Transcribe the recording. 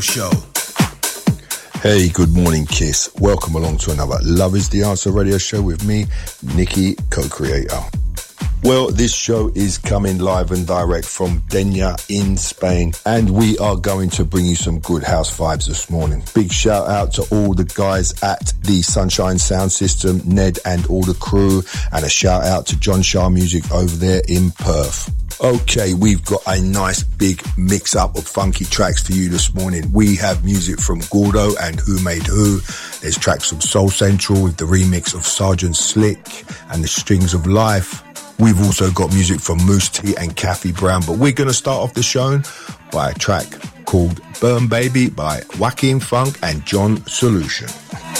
Show. Hey, good morning, Kiss. Welcome along to another Love is the Answer radio show with me, Nicky, co-creator. Well, this show is coming live and direct from Denia in Spain, and we are going to bring you some good house vibes this morning. Big shout out to all the guys at the Sunshine Sound System, Ned and all the crew, and a shout out to John Shah Music over there in Perth. Okay, we've got a nice big mix up of funky tracks for you this morning. We have music from Gordo and Who Made Who. There's tracks from Soul Central with the remix of Sergeant Slick and the Strings of Life. We've also got music from Moose T and Kathy Brown, but we're going to start off the show by a track called Burn Baby by Joaquin Funk and John Solution.